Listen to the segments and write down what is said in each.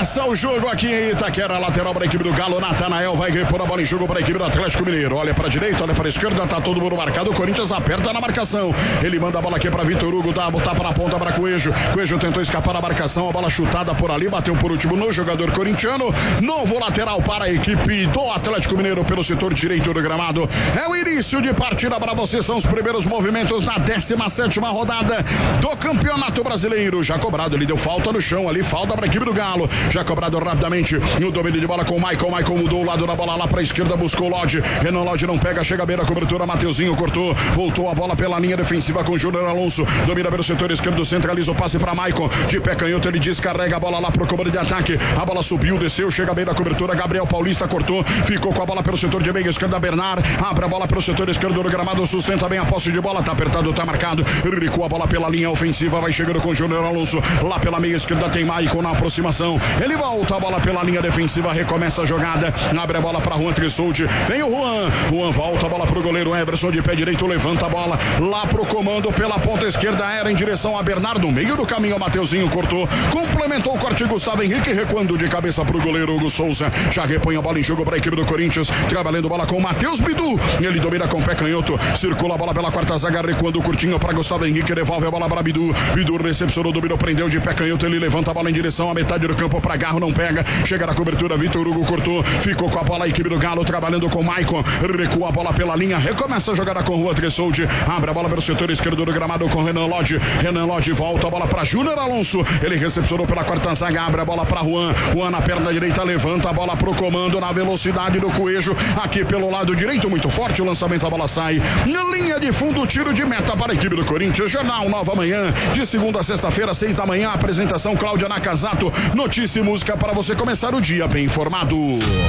Começa o jogo aqui em Itaquera, lateral para a equipe do Galo. Natanael vai repor a bola em jogo para a equipe do Atlético Mineiro. Olha para a direita, olha para a esquerda, tá todo mundo marcado. O Corinthians aperta na marcação. Ele manda a bola aqui para Vitor Hugo, dá a tapa na ponta para Coelho. Coelho tentou escapar da marcação, a bola chutada por ali, bateu por último no jogador corintiano. Novo lateral para a equipe do Atlético Mineiro pelo setor direito do gramado. É o início de partida para você, são os primeiros movimentos na 17ª rodada do Campeonato Brasileiro. Já cobrado, ele deu falta no chão ali, falta para a equipe do Galo. Já cobrado rapidamente no domínio de bola com o Michael. Michael mudou o lado da bola lá para a esquerda, buscou o Lodge. Renan Lodge não pega, chega à beira, cobertura. Mateuzinho cortou, voltou a bola pela linha defensiva com o Júnior Alonso. Domina pelo setor esquerdo, centraliza o passe para Michael. De pé canhoto, ele descarrega a bola lá pro comando de ataque. A bola subiu, desceu, chega à beira, cobertura. Gabriel Paulista cortou, ficou com a bola pelo setor de meia esquerda. Bernard abre a bola pelo setor esquerdo do gramado, sustenta bem a posse de bola. Tá apertado, tá marcado. Recua a bola pela linha ofensiva, vai chegando com o Júnior Alonso. Lá pela meia esquerda tem Michael na aproximação. Ele volta a bola pela linha defensiva, recomeça a jogada, abre a bola para Juan Tressoldi, vem o Juan volta a bola pro goleiro Everson, de pé direito, levanta a bola lá pro comando pela ponta esquerda, era em direção a Bernardo, no meio do caminho, Mateuzinho cortou, complementou o corte Gustavo Henrique, recuando de cabeça pro goleiro Hugo Souza, já repõe a bola em jogo para a equipe do Corinthians, trabalhando bola com o Matheus Bidu, ele domina com o pé canhoto, circula a bola pela quarta zaga, recuando curtinho para Gustavo Henrique, devolve a bola para Bidu recepcionou, dominou, prendeu de pé canhoto, ele levanta a bola em direção à metade do campo para Garro, não pega, chega na cobertura, Vitor Hugo cortou, ficou com a bola a equipe do Galo, trabalhando com o Maicon, recua a bola pela linha, recomeça a jogada com o Juan Tressoldi, abre a bola pelo setor esquerdo do gramado com Renan Lodge volta a bola para Júnior Alonso, ele recepcionou pela quarta zaga, abre a bola para Juan na perna direita, levanta a bola pro comando na velocidade do Coelho, aqui pelo lado direito, muito forte o lançamento, a bola sai na linha de fundo, tiro de meta para a equipe do Corinthians. Jornal Nova Manhã, de segunda a sexta-feira, 6 da manhã, apresentação Cláudia Nakazato, notícia e música para você começar o dia bem informado.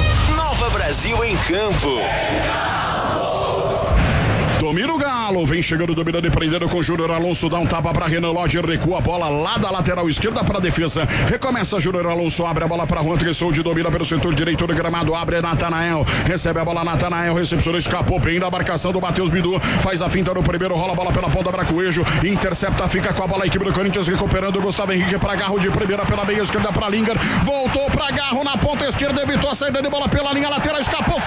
Nova Brasil em campo. Domina o Galo, vem chegando, dominando e prendendo com Júnior Alonso, dá um tapa para Renan Lodge, recua a bola lá da lateral esquerda para a defesa, recomeça Júnior Alonso, abre a bola para Juan Tressoldi, domina pelo setor direito do gramado, abre Natanael, recebe a bola Natanael, recepcionou, escapou bem da marcação do Matheus Bidu, faz a finta no primeiro, rola a bola pela ponta para Coelho, intercepta, fica com a bola a equipe do Corinthians, recuperando Gustavo Henrique para Garro de primeira pela meia esquerda para Lingard, voltou para Garro na ponta esquerda, evitou a saída de bola pela linha lateral, escapou,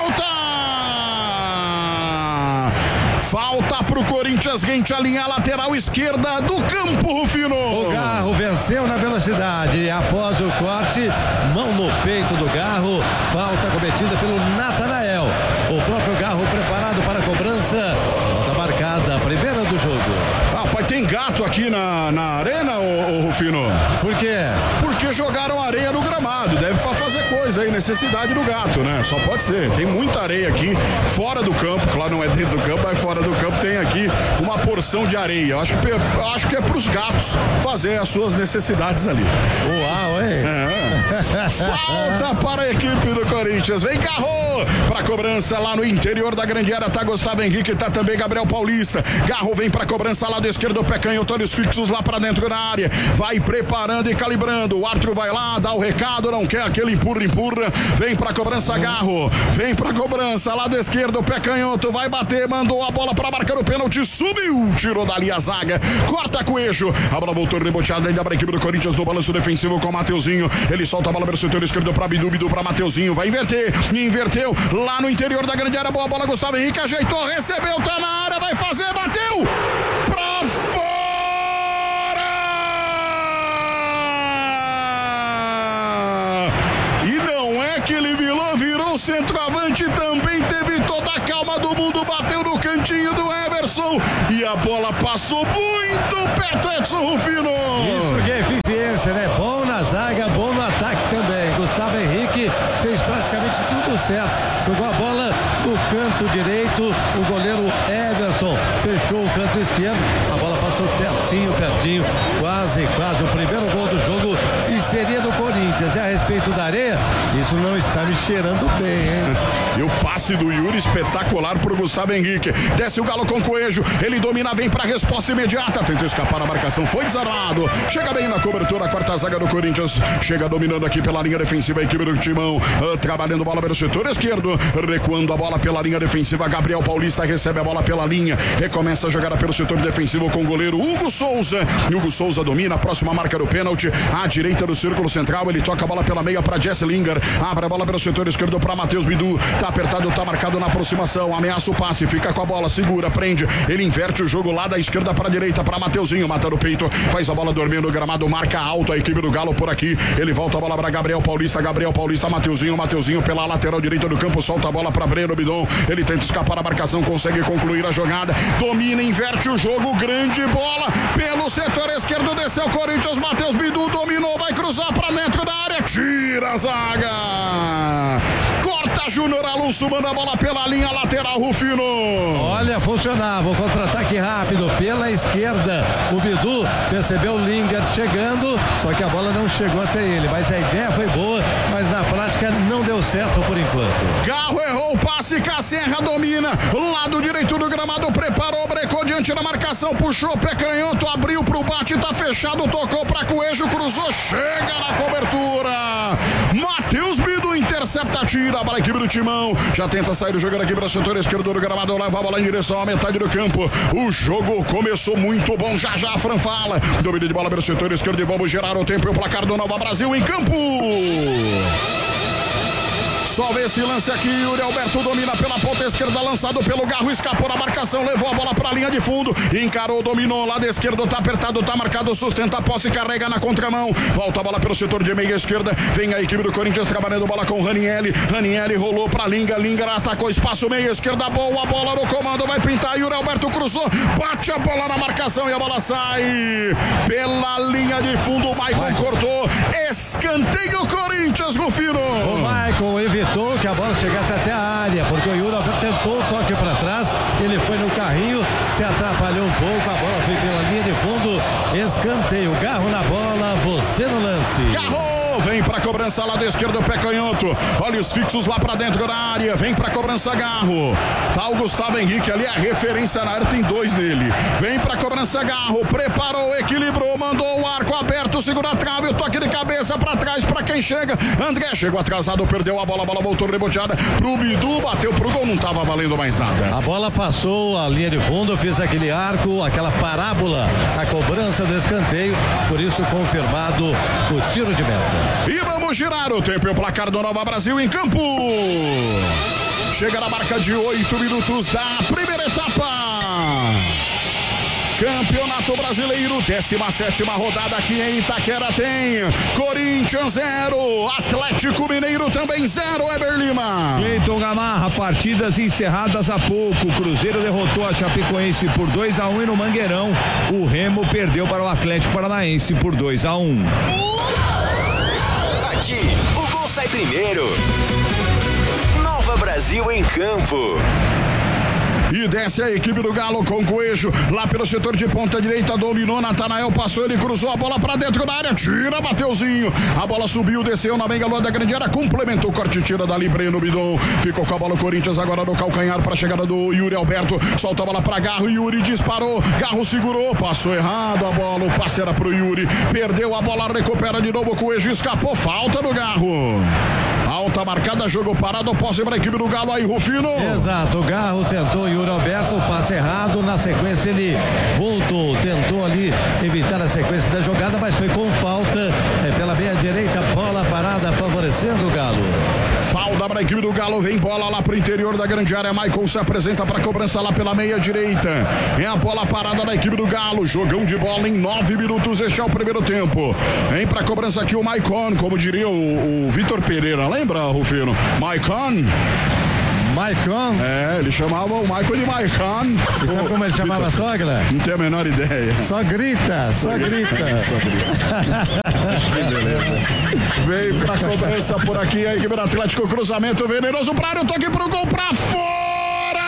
Falta pro Corinthians, rente a linha lateral esquerda do campo, Rufino. O Garro venceu na velocidade. Após o corte, mão no peito do Garro. Falta cometida pelo Natanael. O próprio Garro preparado para a cobrança. Falta marcada, a primeira do jogo. Rapaz, tem gato aqui na arena, ô Rufino? Por quê? Porque jogaram areia no gramado. Deve pra fazer coisa aí, necessidade do gato, né? Só pode ser. Tem muita areia aqui, fora do campo. Claro, não é dentro do campo, mas fora do campo tem aqui uma porção de areia. Acho que é pros gatos fazer as suas necessidades ali. Uau, hein? Falta para a equipe do Corinthians. Vem Garro para cobrança lá no interior da grande área. Tá Gustavo Henrique, tá também Gabriel Paulista. Garro vem para cobrança lá do esquerdo, pé canhoto, olhos fixos lá para dentro da área. Vai preparando e calibrando. O árbitro vai lá, dá o recado, não quer aquele empurra. Vem para cobrança Garro. Vem para cobrança lá do esquerdo, pé canhoto, vai bater, mandou a bola para marcar o pênalti, subiu, tirou dali a zaga. Corta Coelho. A bola voltou reboteada ainda para a equipe do Corinthians no balanço defensivo com o Mateuzinho. Ele solta a bola pelo setor esquerdo para Bidu para Mateuzinho. Vai inverteu lá no interior da grande área. Boa bola, Gustavo Henrique ajeitou, recebeu, tá na área, vai fazer, bateu pra fora. E não é que ele virou centroavante, também teve toda a calma do mundo, bateu no cantinho do Everson e a bola passou muito perto, Edson Rufino. Isso que é eficiência, né? Bom na zaga, bom no ataque também. Gustavo Henrique fez praticamente tudo certo. Jogou a bola no canto direito, o goleiro Everson fechou o canto esquerdo, a bola passou pertinho, quase o primeiro gol do jogo e seria do Corinthians. E a respeito da areia, isso não está me cheirando bem, hein? E o passe do Yuri espetacular pro Gustavo Henrique. Desce o Galo com o Coelho, ele domina, vem pra resposta imediata, tenta escapar na marcação, foi desarmado, chega bem na cobertura, a quarta zaga do Corinthians, chega dominando aqui pela linha defensiva a equipe do Timão, trabalhando bola pelo setor esquerdo, recuando a bola pela linha defensiva, Gabriel Paulista recebe a bola pela linha, recomeça a jogada pelo setor defensivo com o goleiro Hugo Souza domina, a próxima marca do pênalti, à direita o círculo central, ele toca a bola pela meia para Jesse Lingard, abre a bola pelo setor esquerdo para Matheus Bidu, tá apertado, tá marcado na aproximação, ameaça o passe, fica com a bola, segura, prende, ele inverte o jogo lá da esquerda para a direita para Mateuzinho, mata no peito, faz a bola dormir no gramado, marca alto a equipe do Galo por aqui, ele volta a bola para Gabriel Paulista, Mateuzinho pela lateral direita do campo, solta a bola para Breno Bidon, ele tenta escapar da marcação, consegue concluir a jogada, domina, inverte o jogo, grande bola pelo setor esquerdo, desceu o Corinthians, Matheus Bidu dominou, vai cruzar para dentro da área, tira a zaga, corta Júnior Alonso, manda a bola pela linha lateral, Rufino. Olha, funcionava o contra-ataque rápido pela esquerda, o Bidu percebeu o Lingard chegando, só que a bola não chegou até ele, mas a ideia foi boa, mas na prática não deu certo por enquanto. Garro errou o passe, Casserra domina, lado direito do gramado, preparou, brecou diante da marcação, puxou, pé canhoto, abriu pro bate, tá fechado, tocou pra Coelho, cruzou, chega na cobertura, Matheus Bidu intercepta, tira a bola, equipe do Timão, já tenta sair do jogo aqui para o setor esquerdo do gramado, leva a bola em direção à metade do campo, o jogo começou muito bom, já a Fran fala, domínio de bola pelo setor esquerdo e vamos gerar o tempo e o placar do Nova Brasil em campo. Só vê esse lance aqui, Yuri Alberto domina pela ponta esquerda, lançado pelo Garro, escapou da marcação, levou a bola para a linha de fundo, encarou, dominou, lado esquerdo, tá apertado, tá marcado, sustenta a posse, carrega na contramão, volta a bola pelo setor de meia esquerda, vem a equipe do Corinthians trabalhando bola com Ranieri rolou para Lingard, atacou espaço, meia esquerda, boa bola no comando, vai pintar, Yuri Alberto cruzou, bate a bola na marcação e a bola sai pela linha de fundo, o Maicon cortou, escanteio Corinthians, Rufino. O Maicon evitou que a bola chegasse até a área, porque o Yuri Alberto tentou o toque para trás, ele foi no carrinho, se atrapalhou um pouco, a bola foi pela linha de fundo, escanteio, Garro na bola, você no lance. Garro! Vem pra cobrança lado esquerdo, pé canhoto, olhos fixos lá pra dentro da área, vem pra cobrança Garro, tá o Gustavo Henrique ali, a referência na área, tem dois nele, vem pra cobrança Garro, preparou, equilibrou, mandou o arco aberto, segura a trave, o toque de cabeça pra trás, pra quem chega, André chegou atrasado, perdeu a bola voltou reboteada pro Bidu, bateu pro gol, não tava valendo mais nada. A bola passou a linha de fundo, fez aquele arco, aquela parábola, a cobrança do escanteio, por isso confirmado o tiro de meta. E vamos girar o tempo e o placar do Nova Brasil em campo. Chega na marca de 8 minutos da primeira etapa. Campeonato Brasileiro, 17ª rodada aqui em Itaquera tem Corinthians 0, Atlético Mineiro também 0, Eber Lima. Cleiton Gamarra, partidas encerradas há pouco, Cruzeiro derrotou a Chapecoense por 2-1 e no Mangueirão o Remo perdeu para o Atlético Paranaense por 2-1. Aqui, o gol sai primeiro. Nova Brasil em campo. E desce a equipe do Galo com Coelho, lá pelo setor de ponta direita, dominou, Natanael passou, ele cruzou a bola pra dentro da área, tira Mateuzinho, a bola subiu, desceu na meia lua da grande área, complementou o corte, tira dali, Breno Bidon, ficou com a bola o Corinthians agora no calcanhar pra chegada do Yuri Alberto, solta a bola pra Garro, Yuri disparou, Garro segurou, passou errado a bola, o passe era pro Yuri, perdeu a bola, recupera de novo, Coelho escapou, falta no Garro. Alta marcada, jogo parado, posse para a equipe do Galo aí, Rufino. Exato, o Garro tentou, Yuri Alberto, passe errado, na sequência ele voltou, tentou ali evitar a sequência da jogada, mas foi com falta, pela meia direita, bola parada favorecendo o Galo. Falta para a equipe do Galo, vem bola lá pro interior da grande área, Maicon se apresenta para cobrança lá pela meia direita, é a bola parada da equipe do Galo, jogão de bola em 9 minutos, este é o primeiro tempo, vem para cobrança aqui o Maicon, como diria o Vitor Pereira, lembra, Rufino? Maicon. É, ele chamava o Michael de Maicon. E sabe como ele chamava a sogra? Não tenho a menor ideia. Só grita. Beleza. Vem pra cobrança por aqui a equipe do Atlético, cruzamento venenoso pra área, toque pro gol pra fora!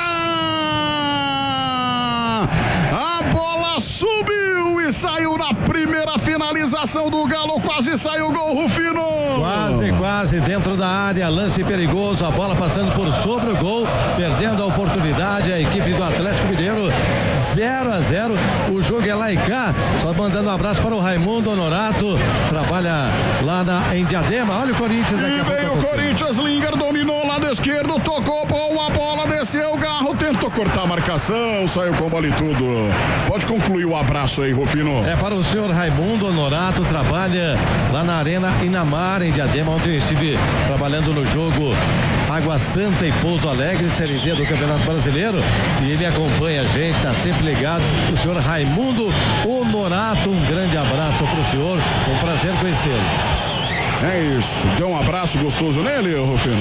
A bola subiu e saiu na primeira finalização do Galo, quase saiu o gol, Rufino. Quase dentro da área, lance perigoso, a bola passando por sobre o gol, perdendo a oportunidade, a equipe do Atlético Mineiro 0-0, o jogo é lá e cá, só mandando um abraço para o Raimundo Honorato, trabalha lá em Diadema, olha o Corinthians daqui a pouco. E vem o Corinthians, Lingard dominou lado esquerdo, tocou, boa bola, desceu, o Garro tentou cortar a marcação, saiu com a bola e tudo. Pode concluir o abraço aí, Rufino. É para o senhor Raimundo Honorato, trabalha lá na Arena Inamar, em Diadema, onde eu estive trabalhando no jogo Água Santa e Pouso Alegre, Série D do Campeonato Brasileiro, e ele acompanha a gente, tá sempre ligado, o senhor Raimundo Honorato, um grande abraço pro senhor, um prazer conhecê-lo. É isso, deu um abraço gostoso nele, Rufino?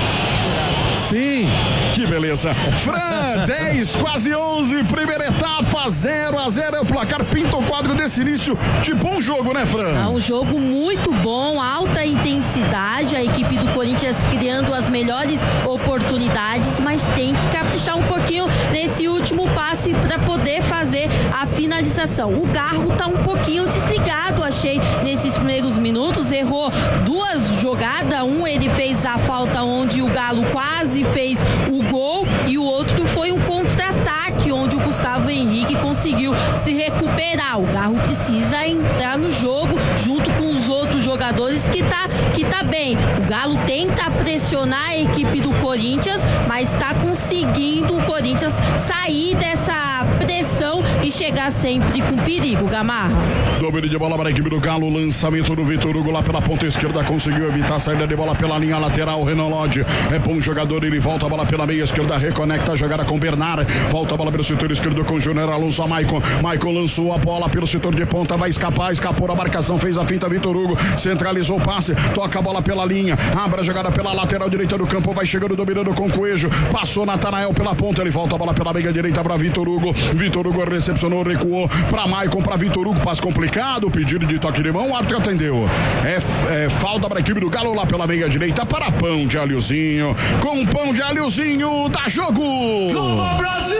Sim. Que beleza. Fran, 10, quase 11, primeira etapa, 0-0 é o placar, pinta o quadro desse início de bom jogo, né, Fran? É um jogo muito bom, alta intensidade, a equipe do Corinthians criando as melhores oportunidades, mas tem que caprichar um pouquinho nesse último passe para poder fazer a finalização. O Garro tá um pouquinho desligado, achei, nesses primeiros minutos, errou duas jogadas, ele fez a falta onde o Galo quase fez o gol e o outro foi um contra-ataque onde o Gustavo Henrique conseguiu se recuperar. O Garro precisa entrar no jogo junto com os outros jogadores que tá bem. O Galo tenta pressionar a equipe do Corinthians, mas está conseguindo o Corinthians sair dessa pressão e chegar sempre com perigo, Gamarra. Domínio de bola para a equipe do Galo, lançamento do Vitor Hugo lá pela ponta esquerda, conseguiu evitar a saída de bola pela linha lateral. Renan Lodge é bom jogador, ele volta a bola pela meia esquerda, reconecta a jogada com Bernard, volta a bola pelo setor esquerdo com Júnior Alonso, Maicon lançou a bola pelo setor de ponta, vai escapar, escapou a marcação, fez a finta, Vitor Hugo centralizou o passe, toca a bola pela linha, abre a jogada pela lateral direita do campo, vai chegando, dominando com Coelho, passou Natanael pela ponta, ele volta a bola pela meia direita para Vitor Hugo recepcionou, recuou para Maicon, para Vitor Hugo, passe complicado, pedido de toque de mão, o árbitro atendeu, é falta para a equipe do Galo lá pela meia direita para Pão de Alhozinho, com Pão de Alhozinho, dá jogo! Nova Brasil!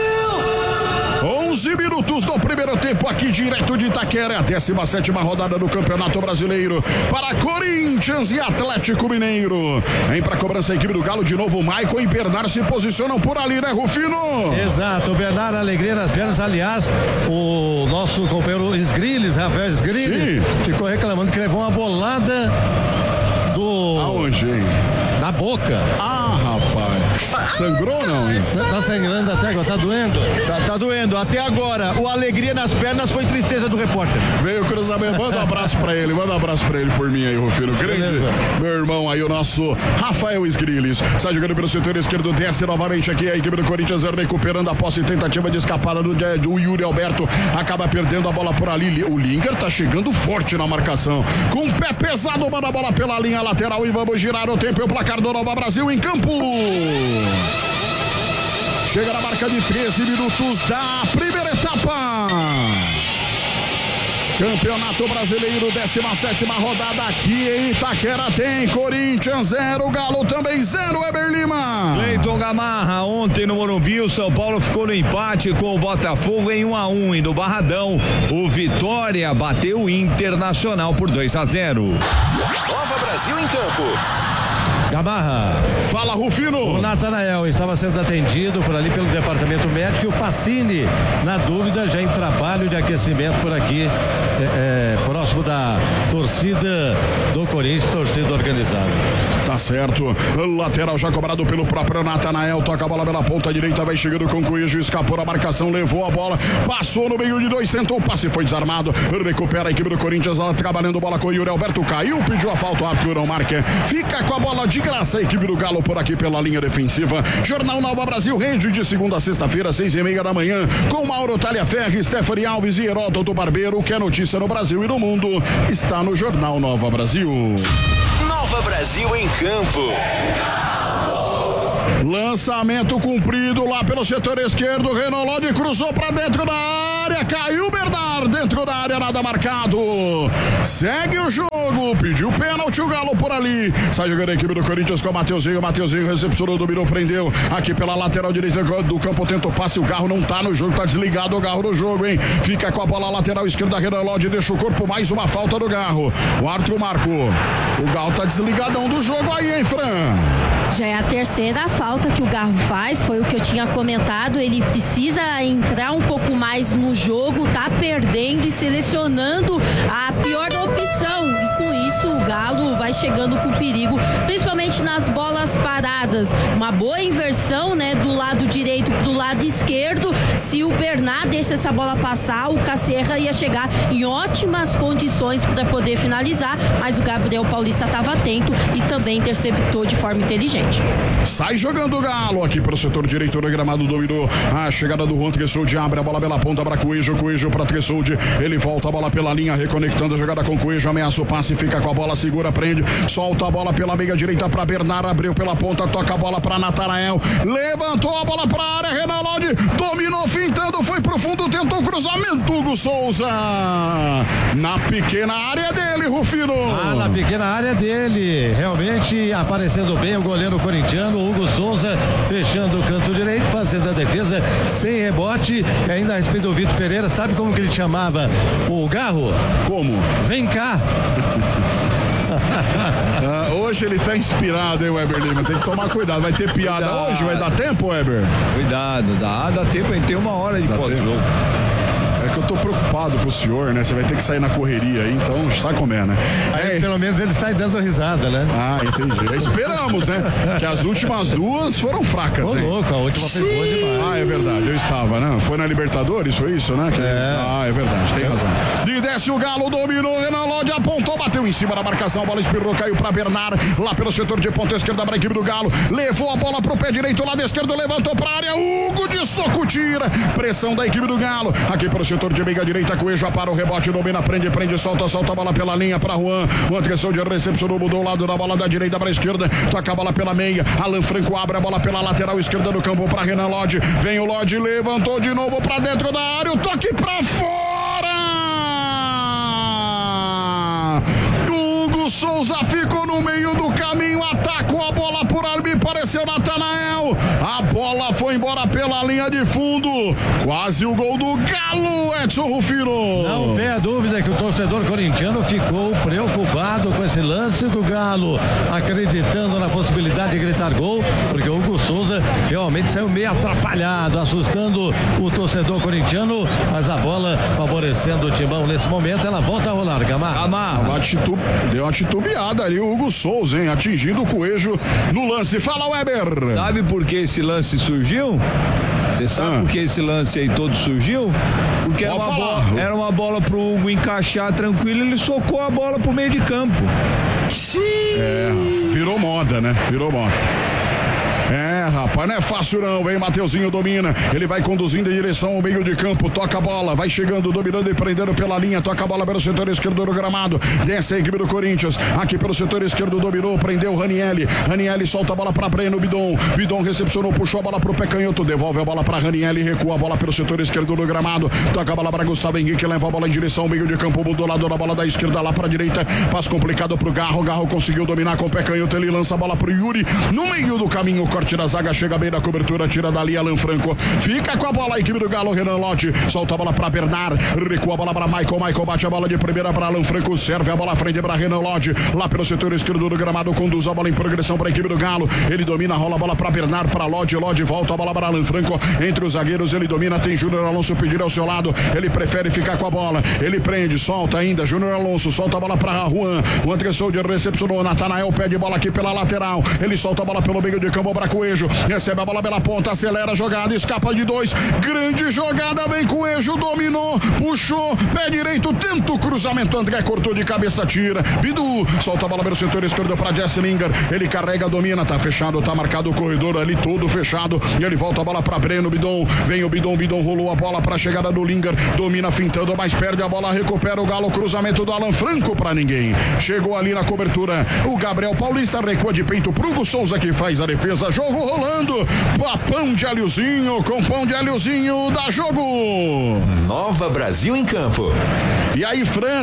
11 minutos do primeiro tempo aqui direto de Itaquera, a 17ª rodada do Campeonato Brasileiro para Corinthians e Atlético Mineiro. Vem para cobrança a equipe do Galo, de novo Maicon e Bernard se posicionam por ali, né, Rufino? Exato, o Bernard alegria nas pernas, aliás, o nosso companheiro Sgrilles, Rafael Sgrilles, ficou reclamando que levou uma bolada do... Aonde, hein? Na boca. Ah, rapaz. Sangrou não, hein? Tá sangrando até agora, tá doendo? Tá doendo. Até agora, o alegria nas pernas foi tristeza do repórter. Veio o cruzamento, manda um abraço pra ele por mim aí, Rufino. Grande, beleza. Meu irmão aí, o nosso Rafael Sgrilles. Sai jogando pelo setor esquerdo, desce novamente aqui a equipe do Corinthians, recuperando a posse e tentativa de escapar do Yuri Alberto. Acaba perdendo a bola por ali. O Linger tá chegando forte na marcação. Com o pé pesado, manda a bola pela linha lateral e vamos girar o tempo e o placar do Nova Brasil em campo. Chega na marca de 13 minutos da primeira etapa. Campeonato Brasileiro, 17ª rodada aqui em Itaquera, tem Corinthians 0, Galo também 0, Eber Lima. Cleiton Gamarra, ontem no Morumbi, o São Paulo ficou no empate com o Botafogo em 1-1 e no Barradão, o Vitória bateu o Internacional por 2-0. Nova Brasil em campo. Gamarra. Fala, Rufino. O Natanael estava sendo atendido por ali pelo departamento médico e o Pacini, na dúvida, já em trabalho de aquecimento por aqui, próximo da torcida do Corinthians, torcida organizada. Tá certo. Lateral já cobrado pelo próprio Natanael, toca a bola pela ponta direita, vai chegando com o Coelho, escapou da marcação, levou a bola, passou no meio de dois, tentou o passe, foi desarmado, recupera a equipe do Corinthians, lá trabalhando bola com o Yuri Alberto, caiu, pediu a falta, o árbitro não marca, fica com a bola de graça a equipe do Galo por aqui pela linha defensiva. Jornal Nova Brasil rende de segunda a sexta-feira, 6:30 da manhã, com Mauro Talhaferri, Stephanie Alves e Heródoto Barbeiro. O que é notícia no Brasil e no mundo está no Jornal Nova Brasil. Nova Brasil em campo. Lançamento cumprido lá pelo setor esquerdo, Renan Lodge cruzou pra dentro da área, caiu Bernard dentro da área, nada marcado. Segue o jogo, pediu pênalti o Galo por ali. Sai jogando a equipe do Corinthians com o Mateuzinho recepcionou, dominou, prendeu aqui pela lateral direita do campo, tenta o passe, o Garro não tá no jogo, tá desligado o Garro no jogo, hein? Fica com a bola lateral esquerda, Renan Lodge deixa o corpo, mais uma falta do Garro. O árbitro marcou. O Galo tá desligadão do jogo aí, hein, Fran? Já é a terceira falta que o Garro faz, foi o que eu tinha comentado, ele precisa entrar um pouco mais no jogo, tá perdendo e selecionando a pior opção, e com isso o Galo vai vai chegando com perigo, principalmente nas bolas paradas. Uma boa inversão, né, do lado direito pro lado esquerdo. Se o Bernard deixa essa bola passar, o Casserra ia chegar em ótimas condições para poder finalizar, mas o Gabriel Paulista estava atento e também interceptou de forma inteligente. Sai jogando o Galo aqui pelo setor direito do gramado, dominou a chegada do Juan Tressoldi, abre a bola pela ponta para Coelho para Tressoldi, ele volta a bola pela linha, reconectando a jogada com Coelho, ameaça o passe, fica com a bola, segura, prende, solta a bola pela meia direita para Bernard, abriu pela ponta, toca a bola para Natanael, levantou a bola para a área, Renan Lodge dominou, fintando, foi pro fundo, tentou o cruzamento, Hugo Souza na pequena área dele, Rufino. Na pequena área dele, realmente aparecendo bem o goleiro corintiano, Hugo Souza, fechando o canto direito, fazendo a defesa sem rebote. E ainda a respeito do Vitor Pereira, sabe como que ele chamava o Garro? Como? Vem cá. Hoje ele tá inspirado, hein, Weber Lima? Tem que tomar cuidado, vai ter piada hoje, vai dar tempo, Weber? Cuidado, dá tempo, a gente tem 1 hora de pós-jogo. É que eu tô preocupado com o senhor, né? Você vai ter que sair na correria aí, então sabe como é, né? Aí, pelo menos ele sai dando risada, né? Entendi. Esperamos, né? Que as últimas 2 foram fracas, hein? Louco, a última foi boa demais. É verdade, eu estava, né? Foi na Libertadores, foi isso, né? É verdade, tem razão. De desce o Galo, dominou, Renan Lodge apontou, bateu em cima da marcação, a bola espirrou, caiu pra Bernard, lá pelo setor de ponta esquerda para a equipe do Galo, levou a bola pro pé direito, lado esquerdo, levantou pra área, Hugo de soco tira, pressão da equipe do Galo, aqui pelo setor de meia direita, Coelho para o rebote, domina, prende, solta a bola pela linha para Juan Tressoldi recepcionou, mudou o lado da bola da direita para a esquerda, toca a bola pela meia, Alan Franco abre a bola pela lateral esquerda do campo para Renan Lodge, vem o Lodge, levantou de novo para dentro da área, o toque para fora! Hugo Souza ficou no meio do caminho, atacou a bola por ali, pareceu Natanael, a bola foi embora pela linha de fundo, quase o gol do Galo, Edson Rufino. Não tenha dúvida que o torcedor corintiano ficou preocupado com esse lance do Galo, acreditando na possibilidade de gritar gol, porque o Hugo Souza realmente saiu meio atrapalhado, assustando o torcedor corintiano, mas a bola favorecendo o Timão nesse momento, ela volta a rolar, Gamarra. Deu uma titubeada ali o Hugo Souza, hein? Atingindo o Coelho no lance. Fala, Weber! Sabe por que esse lance surgiu? Você sabe por que esse lance aí todo surgiu? Porque era uma bola pro Hugo encaixar tranquilo, ele socou a bola pro meio de campo. Virou moda, né? Virou moda. Rapaz, não é fácil não, vem Mateuzinho, domina, ele vai conduzindo em direção ao meio de campo, toca a bola, vai chegando, dominando e prendendo pela linha, toca a bola pelo setor esquerdo do gramado, desce a equipe do Corinthians, aqui pelo setor esquerdo dominou, prendeu Ranielli solta a bola para Breno, Bidon recepcionou, puxou a bola pro pé canhoto, devolve a bola para Ranielli, recua a bola pelo setor esquerdo do gramado, toca a bola para Gustavo Henrique, leva a bola em direção ao meio de campo, mudou o lado da bola da esquerda lá para a direita, passe complicado pro Garro conseguiu dominar com o pé canhoto, ele lança a bola pro Yuri, no meio do caminho, corte da zaga, chega bem na cobertura, tira dali Alan Franco, fica com a bola a equipe do Galo, Renan Lodge, solta a bola para Bernard, recua a bola para Michael bate a bola de primeira para Alan Franco, serve a bola à frente para Renan Lodge, lá pelo setor esquerdo do gramado, conduz a bola em progressão para a equipe do Galo, ele domina, rola a bola para Bernard, para Lodge, volta a bola para Alan Franco, entre os zagueiros ele domina, tem Júnior Alonso pedir ao seu lado, ele prefere ficar com a bola, ele prende, solta ainda, Júnior Alonso, solta a bola para Juan Tressoldi recepcionou, Natanael pede bola aqui pela lateral, ele solta a bola pelo meio de campo para Coelho, recebe a bola pela ponta, acelera a jogada, escapa de 2, grande jogada, vem Coelho, dominou, puxou, pé direito, tenta o cruzamento, André cortou de cabeça, tira, Bidu, solta a bola pelo setor esquerdo para Jesse Lingard, ele carrega, domina, tá fechado, tá marcado o corredor ali todo fechado, e ele volta a bola para Breno, Bidon, vem o Bidon rolou a bola para a chegada do Lingard, domina fintando, mas perde a bola, recupera o Galo, cruzamento do Alan Franco para ninguém, chegou ali na cobertura, o Gabriel Paulista recua de peito pro Hugo Souza que faz a defesa, jogo rolando, pão de alhozinho, com pão de alhozinho, dá jogo. Nova Brasil em campo. E aí, Fran,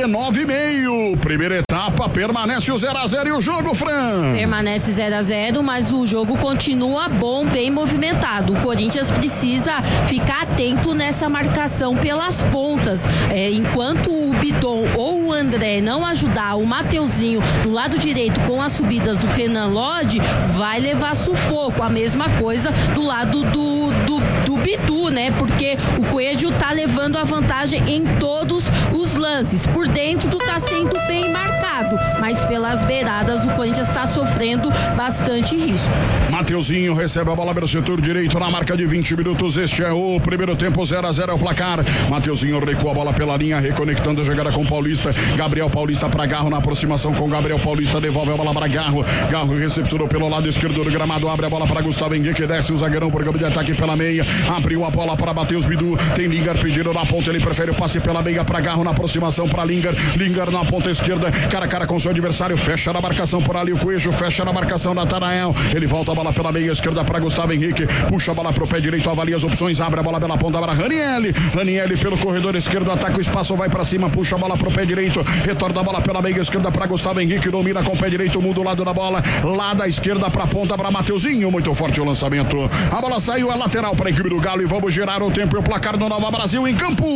19,5. Primeira etapa, permanece o 0-0 e o jogo, Fran? Permanece 0-0, mas o jogo continua bom, bem movimentado. O Corinthians precisa ficar atento nessa marcação pelas pontas. Enquanto o Bidon ou o André não ajudar o Mateuzinho do lado direito com as subidas do Renan Lodge, vai levar sufoco. A mesma coisa do lado do Bidu, né? Porque o Coelho tá levando a vantagem em todos os lances. Por dentro tá sendo bem marcado. lado, mas pelas beiradas o Corinthians está sofrendo bastante risco. Mateuzinho recebe a bola pelo setor direito na marca de 20 minutos. Este é o primeiro tempo, 0-0 é o placar. Mateuzinho recua a bola pela linha, reconectando a jogada com o Paulista. Gabriel Paulista para Garro na aproximação com Gabriel Paulista, devolve a bola para Garro. Garro recepcionou pelo lado esquerdo do gramado, abre a bola para Gustavo Henrique, desce o zagueirão por campo de ataque pela meia, abriu a bola para Matheus Bidu, tem Lingard pedindo na ponta, ele prefere o passe pela meia para Garro na aproximação para Lingard na ponta esquerda, cara a cara com seu adversário, fecha na marcação por ali o Coelho, fecha na marcação Natanael, ele volta a bola pela meia esquerda para Gustavo Henrique, puxa a bola pro pé direito, avalia as opções, abre a bola pela ponta para Ranieri pelo corredor esquerdo, ataca o espaço, vai para cima, puxa a bola pro pé direito, retorna a bola pela meia esquerda para Gustavo Henrique, domina com o pé direito, muda o lado da bola, lá da esquerda para a ponta para Mateuzinho, muito forte o lançamento, a bola saiu, é lateral para a equipe do Galo e vamos girar o tempo e o placar do Nova Brasil em campo.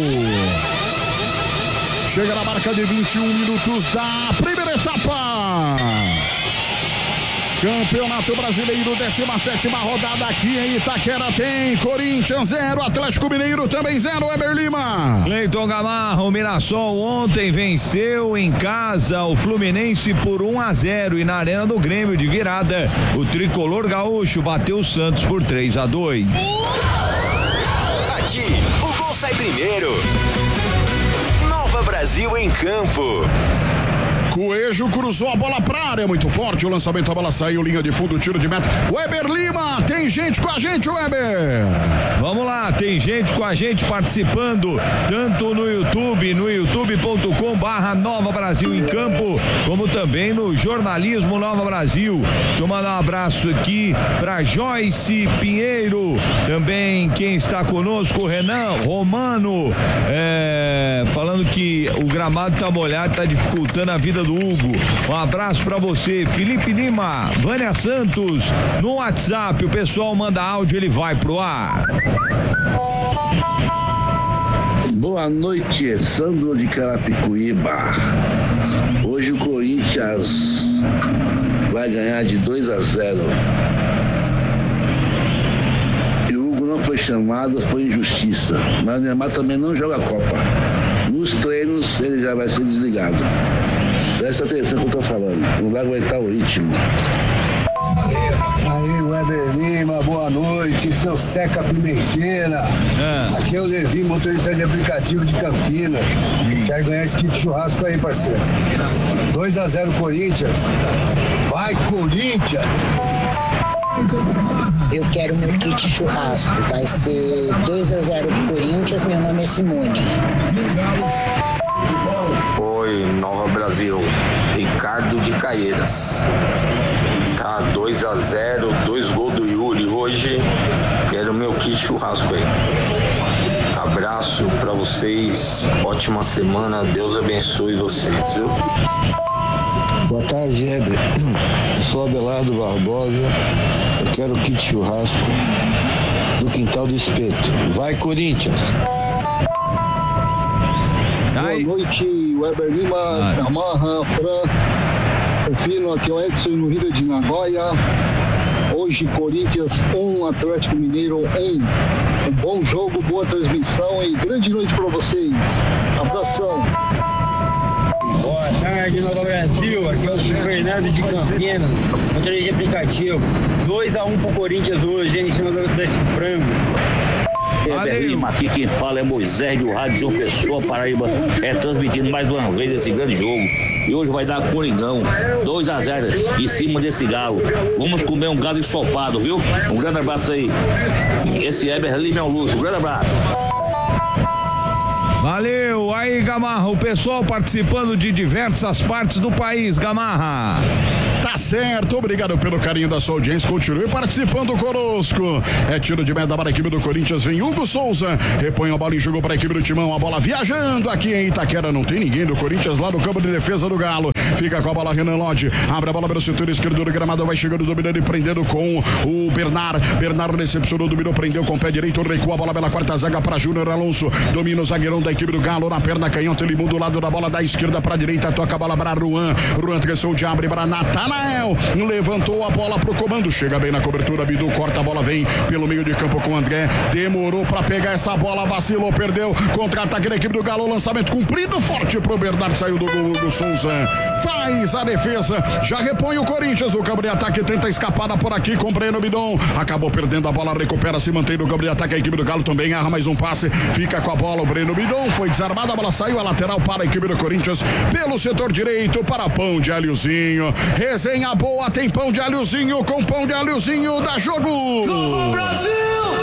Chega na marca de 21 minutos da primeira etapa. Campeonato Brasileiro, 17ª rodada aqui em Itaquera, tem Corinthians 0, Atlético Mineiro também 0, Weber Lima. Cleiton Gamarra, o Mirassol ontem venceu em casa o Fluminense por 1-0 e na Arena do Grêmio de virada, o tricolor gaúcho bateu o Santos por 3-2. Aqui, o gol sai primeiro. Nova Brasil em campo. Coelho cruzou a bola pra área, muito forte o lançamento, a bola saiu, linha de fundo, tiro de meta. Weber Lima, tem gente com a gente, Weber. Vamos lá, tem gente com a gente participando, tanto no YouTube, no youtube.com/Nova Brasil em Campo, como também no Jornalismo Nova Brasil. Deixa eu mandar um abraço aqui pra Joyce Pinheiro, também quem está conosco, Renan Romano, falando que o gramado tá molhado, tá dificultando a vida do Hugo. Um abraço pra você, Felipe Lima, Vânia Santos, no WhatsApp, o pessoal manda áudio, ele vai pro ar. Boa noite, Sandro de Carapicuíba. Hoje o Corinthians vai ganhar de 2-0. E o Hugo não foi chamado, foi injustiça. Mas o Neymar também não joga a Copa. Nos treinos ele já vai ser desligado. Presta atenção no que eu tô falando, não vai aguentar o ritmo. Aí, Weber Lima, boa noite, seu Seca Pimenteira. Aqui é o Levi, motorista de aplicativo de Campinas. Quero ganhar esse kit churrasco aí, parceiro. 2-0 Corinthians. Vai, Corinthians! Eu quero meu kit churrasco. Vai ser 2-0 pro Corinthians. Meu nome é Simone. Oi, Nova Brasil. Ricardo de Caieiras. Tá 2-0, 2 gols do Yuri hoje. Quero meu kit churrasco aí. Abraço pra vocês. Ótima semana. Deus abençoe vocês, viu? Boa tarde, Heber. Eu sou Abelardo Barbosa. Eu quero kit churrasco do Quintal do Espeto. Vai, Corinthians! Boa noite, Weber Lima, Gamarra, Fran, Confino, aqui é o Edson no Rio de Nagoya. Hoje, Corinthians 1, Atlético Mineiro 1. Um bom jogo, boa transmissão e grande noite para vocês. Abração. Boa tarde, Nova Brasil. Aqui é o Fernando de Campinas, motorista de aplicativo. 2-1 pro Corinthians hoje, hein, em cima desse frango. Lima, aqui quem fala é Moisés do Rádio João Pessoa, Paraíba, transmitindo mais uma vez esse grande jogo. E hoje vai dar Coringão, 2-0 em cima desse galo. Vamos comer um galo ensopado, viu? Um grande abraço aí. Esse Heber Lima é um luxo, um grande abraço. Valeu, aí Gamarra, o pessoal participando de diversas partes do país, Gamarra. Tá certo, obrigado pelo carinho da sua audiência, continue participando conosco. É tiro de meta para a equipe do Corinthians, vem Hugo Souza, repõe a bola e jogou para a equipe do Timão, a bola viajando aqui em Itaquera, não tem ninguém do Corinthians lá no campo de defesa do Galo, fica com a bola Renan Lodge, abre a bola pelo setor esquerdo do gramado, vai chegando, dominando e prendendo com o Bernard recepcionou, dominou, prendeu com o pé direito, recua a bola pela quarta zaga para Júnior Alonso, domina o zagueirão da equipe do Galo, na perna canhota, ele muda o lado da bola da esquerda para a direita, toca a bola para Ruan transou de abre para Natanael, levantou a bola pro comando, chega bem na cobertura, Bidu corta a bola, vem pelo meio de campo com o André, demorou para pegar essa bola, vacilou, perdeu, contra-ataque da equipe do Galo, lançamento cumprido, forte pro Bernardo, saiu do gol do Souza, faz a defesa, já repõe o Corinthians do campo de ataque, tenta escapada por aqui com Breno Bidon, acabou perdendo a bola, recupera, se mantém no campo de ataque, a equipe do Galo também erra mais um passe, fica com a bola o Breno Bidon, foi desarmada, a bola saiu, a lateral para a equipe do Corinthians, pelo setor direito, para pão de alhozinho, resenha boa, tem pão de alhozinho, com pão de alhozinho, dá jogo! Novo Brasil!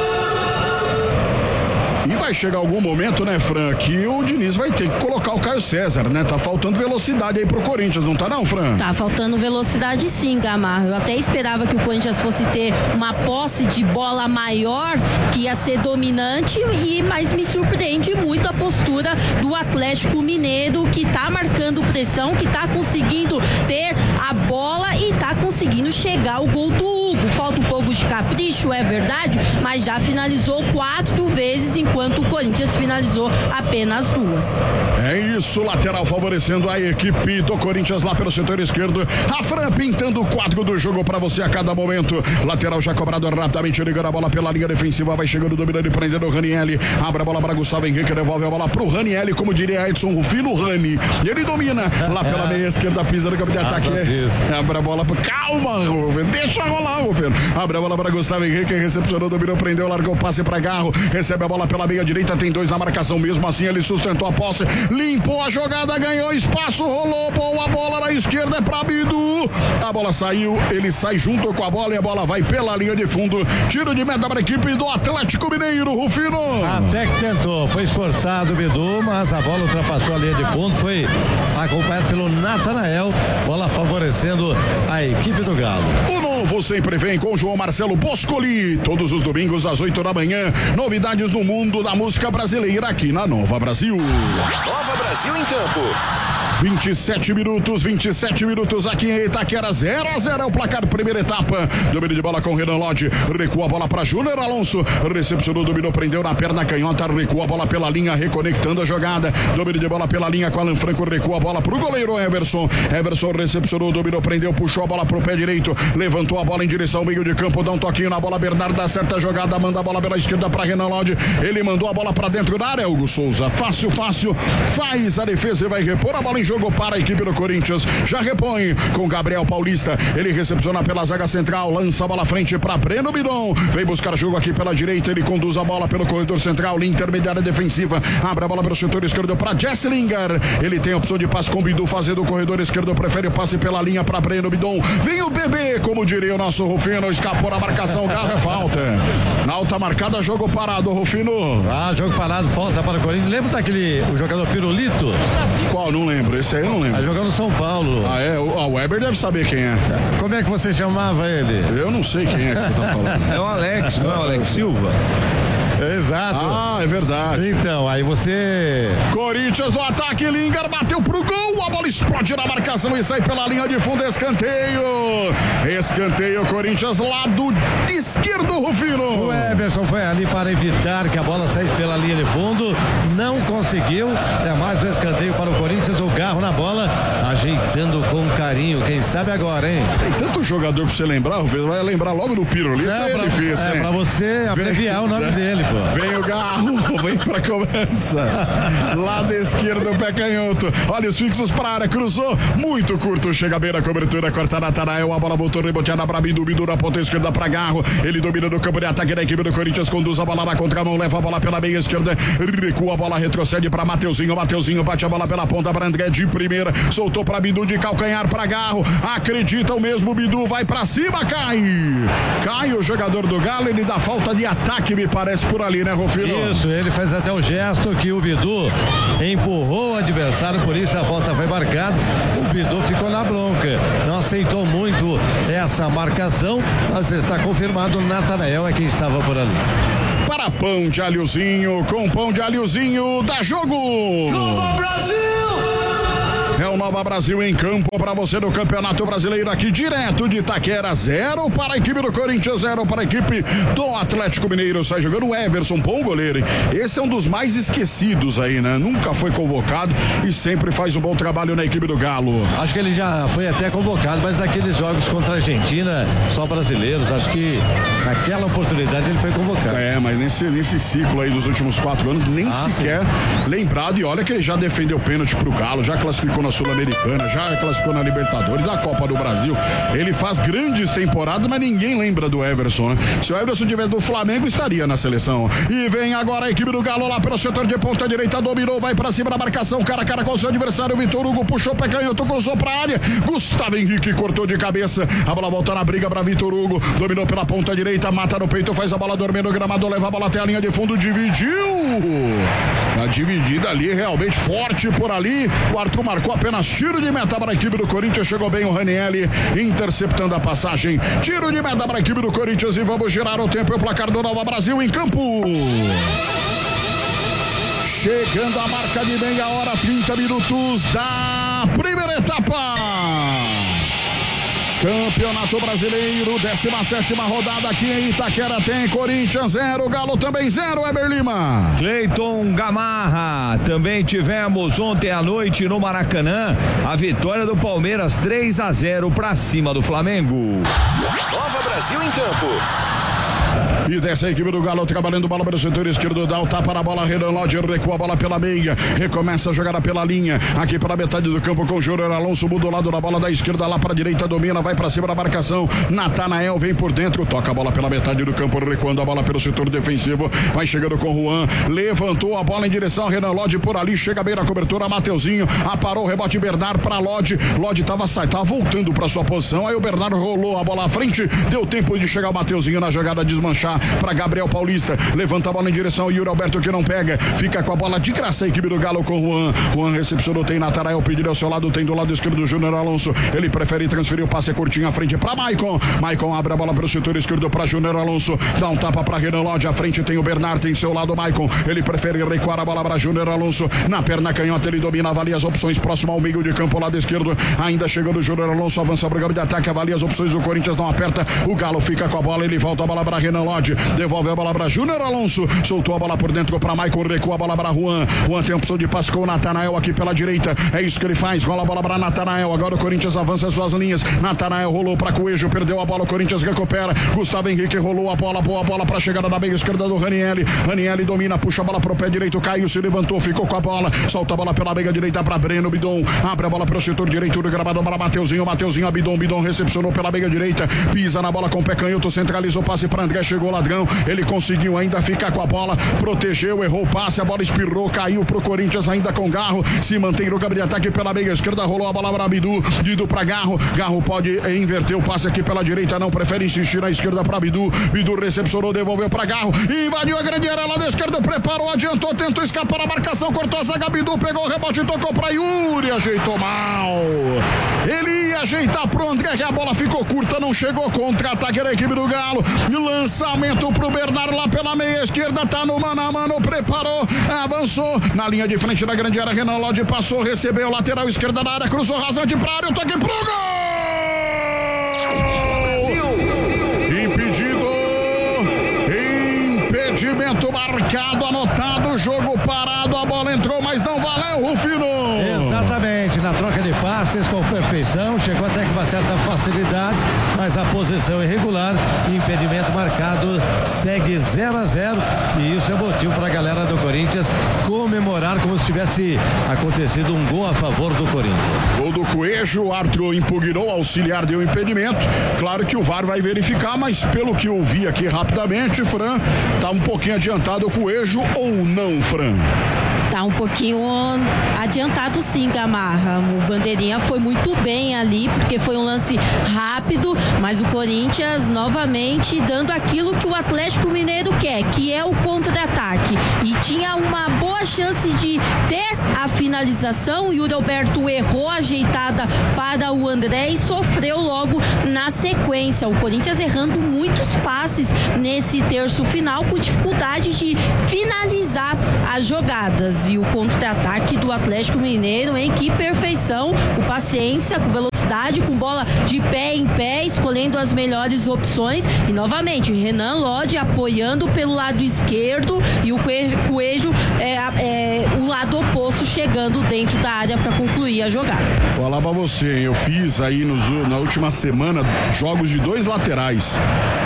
E vai chegar algum momento, né, Fran, que o Diniz vai ter que colocar o Caio César, né? Tá faltando velocidade aí pro Corinthians, não tá não, Fran? Tá faltando velocidade sim, Gamarra. Eu até esperava que o Corinthians fosse ter uma posse de bola maior, que ia ser dominante, mas me surpreende muito a postura do Atlético Mineiro, que tá marcando pressão, que tá conseguindo ter a bola e tá conseguindo chegar ao gol do Hugo. Falta um pouco de capricho, é verdade, mas já finalizou 4 vezes, enquanto o Corinthians finalizou apenas 2. É isso, lateral favorecendo a equipe do Corinthians lá pelo setor esquerdo. A Fran pintando o quadro do jogo pra você a cada momento. Lateral já cobrado rapidamente, ligando a bola pela linha defensiva, vai chegando, dominando e prendendo o Ranielli. Abre a bola para Gustavo Henrique, devolve a bola pro Ranielli, como diria Edson Rufino, Rani. E ele domina lá pela meia esquerda, pisa no campo de ataque. Abre a bola, calma, Rufino, deixa rolar, Rufino. Abre a bola para Gustavo Henrique, recepcionou, dominou, prendeu, largou o passe para Garro, recebe a bola pela meia direita, tem 2 na marcação, mesmo assim ele sustentou a posse, limpou a jogada, ganhou espaço, rolou, boa bola na esquerda, é pra Bidu, a bola saiu, ele sai junto com a bola e a bola vai pela linha de fundo, tiro de meta para a equipe do Atlético Mineiro, Rufino. Até que tentou, foi esforçado o Bidu, mas a bola ultrapassou a linha de fundo, foi acompanhado pelo Natanael, bola favorecendo a equipe do Galo. O novo sempre vem com João Marcelo Boscoli, todos os domingos às 8 da manhã, novidades no mundo da música brasileira aqui na Nova Brasil. Nova Brasil em campo. 27 minutos aqui em Itaquera, 0-0 é o placar, primeira etapa, domínio de bola com Renan Lodge, recua a bola para Júnior Alonso, recepcionou, dominou, prendeu na perna canhota, recua a bola pela linha, reconectando a jogada, domínio de bola pela linha com Alan Franco, recua a bola pro goleiro Everson recepcionou, dominou, prendeu, puxou a bola pro pé direito, levantou a bola em direção ao meio de campo, dá um toquinho na bola, Bernardo dá certa jogada, manda a bola pela esquerda para Renan Lodge, ele mandou a bola para dentro da área, Hugo Souza, fácil, faz a defesa e vai repor a bola em jogo para a equipe do Corinthians, já repõe com Gabriel Paulista, ele recepciona pela zaga central, lança a bola à frente para Breno Bidon, vem buscar jogo aqui pela direita, ele conduz a bola pelo corredor central, linha intermediária defensiva, abre a bola pelo setor esquerdo para Jesse Lingard, ele tem a opção de passe com Bidu, fazendo o corredor esquerdo, prefere o passe pela linha para Breno Bidon, vem o bebê, como diria o nosso Rufino, escapou na marcação, Garro, é falta, na alta marcada, jogo parado, Rufino. Jogo parado, falta para o Corinthians, lembra o jogador Pirulito? Qual? Não lembro, esse aí eu não lembro. Tá jogando no São Paulo. O Weber deve saber quem é. Como é que você chamava ele? Eu não sei quem é que você tá falando. É o Alex, não é o Alex Silva? Exato. É verdade. Então, aí você... Corinthians no ataque, Lingard bateu pro gol, a bola explode na marcação e sai pela linha de fundo, escanteio, Corinthians, lado esquerdo, Rufino. O Everson foi ali para evitar que a bola saísse pela linha de fundo, não conseguiu, é mais um escanteio para o Corinthians, o Garro na bola, ajeitando com carinho, quem sabe agora, hein? Tem tanto jogador pra você lembrar, Rufino, vai lembrar logo do Pirulito, pra você abreviar o nome dele. Vem o Garro, vem pra cobrança. Lado esquerdo, pé canhoto. Olha os fixos pra área, cruzou. Muito curto, chega bem na cobertura, corta Natanael. A bola voltou reboteada pra Bidu na ponta esquerda pra Garro. Ele domina no campo de ataque da equipe do Corinthians, conduz a bola na contramão, leva a bola pela meia esquerda, recua a bola, retrocede pra Mateuzinho bate a bola pela ponta pra André de primeira, soltou pra Bidu de calcanhar pra Garro. Acredita o mesmo Bidu, vai pra cima, cai o jogador do Galo, ele dá falta de ataque, me parece, por ali, né, Rufino? Isso, ele faz até o gesto que o Bidu empurrou o adversário, por isso a falta foi marcada. O Bidu ficou na bronca, não aceitou muito essa marcação, mas está confirmado, o Natanael é quem estava por ali. Para pão de alhozinho, com pão de alhozinho, dá jogo! Nova Brasil! É o Nova Brasil em campo para você do Campeonato Brasileiro aqui direto de Itaquera, 0 para a equipe do Corinthians, 0 para a equipe do Atlético Mineiro. Sai jogando o Everson, bom goleiro, hein? Esse é um dos mais esquecidos aí, né? Nunca foi convocado e sempre faz um bom trabalho na equipe do Galo. Acho que ele já foi até convocado, mas naqueles jogos contra a Argentina, só brasileiros, acho que naquela oportunidade ele foi convocado. Mas nesse ciclo aí dos últimos 4 anos, nem sequer lembrado, e olha que ele já defendeu pênalti pro Galo, já classificou na na Sul-Americana, já classificou na Libertadores, da Copa do Brasil. Ele faz grandes temporadas, mas ninguém lembra do Everson, né? Se o Everson tivesse do Flamengo, estaria na seleção. E vem agora a equipe do Galo lá pelo setor de ponta direita, dominou, vai pra cima da marcação, cara a cara com o seu adversário, Vitor Hugo puxou o pé canhoto, cruzou pra área, Gustavo Henrique cortou de cabeça, a bola volta na briga pra Vitor Hugo, dominou pela ponta direita, mata no peito, faz a bola dormir no gramado, leva a bola até a linha de fundo, dividiu. A dividida ali, realmente forte por ali, o Arthur marcou apenas tiro de meta para a equipe do Corinthians, chegou bem o Ranieri, interceptando a passagem, tiro de meta para a equipe do Corinthians e vamos girar o tempo e o placar do Nova Brasil em campo. Chegando a marca de meia hora, 30 minutos da primeira etapa. Campeonato Brasileiro, 17ª rodada aqui em Itaquera, tem Corinthians 0, Galo também 0, Eber Lima. Cleiton Gamarra, também tivemos ontem à noite no Maracanã, a vitória do Palmeiras 3-0 pra cima do Flamengo. Nova Brasil em campo. E desce a equipe do Galo, trabalhando bola para o setor esquerdo, dá o tapa na bola, Renan Lodge recua a bola pela meia, recomeça a jogada pela linha, aqui pela metade do campo com o Júnior Alonso, muda o lado da bola da esquerda lá para a direita, domina, vai para cima da marcação, Natanael vem por dentro, toca a bola pela metade do campo, recuando a bola pelo setor defensivo, vai chegando com o Juan, levantou a bola em direção ao Renan Lodge por ali, chega bem na cobertura, Mateuzinho, aparou o rebote Bernardo para Lodge, Lodge tava voltando para sua posição, aí o Bernardo rolou a bola à frente, deu tempo de chegar o Mateuzinho na jogada, desmanchar para Gabriel Paulista, levanta a bola em direção ao Yuri Alberto que não pega, fica com a bola de graça a equipe do Galo com o Juan recepcionou, tem Natanael, pediu ao seu lado, tem do lado esquerdo do Júnior Alonso, ele prefere transferir o passe curtinho à frente para Maicon abre a bola para o setor esquerdo para Júnior Alonso, dá um tapa para Renan Lodge, à frente tem o Bernardo, tem seu lado Maicon, ele prefere recuar a bola para Júnior Alonso, na perna canhota ele domina, avalia as opções próximo ao meio de campo, lado esquerdo, ainda chegando o Júnior Alonso, avança para o campo de ataque, avalia as opções, o Corinthians não aperta, o Galo fica com a bola, ele volta a bola para Renan Lodge, devolve a bola para Júnior Alonso, soltou a bola por dentro para Maicon, recua a bola para Juan tem opção de passe com o Natanael aqui pela direita, é isso que ele faz, rola a bola para Natanael, agora o Corinthians avança suas linhas, Natanael rolou para Coelho, perdeu a bola, o Corinthians recupera, Gustavo Henrique rolou a bola, boa bola para a chegada da meia esquerda do Ranieri domina, puxa a bola pro pé direito, caiu, se levantou, ficou com a bola, solta a bola pela meia direita para Breno Bidon, abre a bola para o setor direito do gramado para Mateuzinho, Bidon recepcionou pela meia direita, pisa na bola com o pé canhoto, centralizou o passe para André, chegou o Ladrão, ele conseguiu ainda ficar com a bola, protegeu, errou o passe, a bola espirrou, caiu pro Corinthians ainda com Garro, se mantém no campo de ataque pela meia esquerda, rolou a bola para Bidu para Garro pode inverter o passe aqui pela direita, não, prefere insistir na esquerda para Bidu recepcionou, devolveu para Garro, invadiu a grande área lá da esquerda, preparou, adiantou, tentou escapar a marcação, cortou a zaga, Bidu pegou o rebote, tocou para Yuri, ajeitou mal, ele ia ajeitar pro André, que a bola ficou curta, não chegou, contra-ataque da equipe do Galo, lançamento pro Bernardo lá pela meia esquerda, tá no mano a mano, preparou, avançou, na linha de frente da grande área, Renan Lodge passou, recebeu, lateral esquerda da área, cruzou rasante pra área, o toque pro gol! Impedimento marcado, anotado, jogo parado, a bola entrou, mas não valeu, Rufino! Exatamente, na troca de passes com perfeição, chegou até com uma certa facilidade, mas a posição irregular, impedimento marcado, segue 0-0 e isso é motivo para a galera do Corinthians comemorar como se tivesse acontecido um gol a favor do Corinthians. Gol do Coelho, o árbitro impugnou, o auxiliar deu impedimento, claro que o VAR vai verificar, mas pelo que eu vi aqui rapidamente, Fran, tá um pouquinho adiantado o Coelho ou não, Fran? Tá um pouquinho adiantado sim, Gamarra. O Bandeirinha foi muito bem ali, porque foi um lance rápido, mas o Corinthians novamente dando aquilo que o Atlético Mineiro quer, que é o contra-ataque. E tinha uma boa chance de ter a finalização, e o Roberto errou a ajeitada para o André e sofreu logo na sequência. O Corinthians errando muitos passes nesse terço final, com dificuldade de finalizar as jogadas. E o contra-ataque do Atlético Mineiro, hein? Que perfeição, com paciência, com velocidade, com bola de pé em pé, escolhendo as melhores opções. E novamente, Renan Lodge apoiando pelo lado esquerdo e o Coelho o lado oposto, chegando dentro da área para concluir a jogada. Olá pra você, eu fiz aí na última semana jogos de dois laterais.